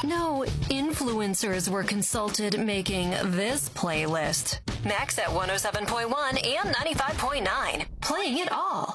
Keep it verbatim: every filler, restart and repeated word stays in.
No, influencers were consulted making this playlist. Max at one oh seven point one and ninety-five point nine. Playing it all.